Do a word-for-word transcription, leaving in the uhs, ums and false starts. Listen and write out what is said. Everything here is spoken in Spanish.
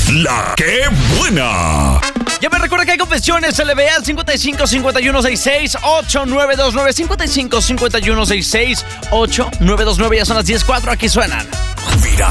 La que buena. Ya me recuerda que hay confesiones. L B al cincuenta y cinco, cincuenta y uno, sesenta y seis, ocho nueve dos nueve. cincuenta y cinco, cincuenta y uno, sesenta y seis, ocho nueve dos nueve. Ya son las diez cuatro. Aquí suenan. Viral.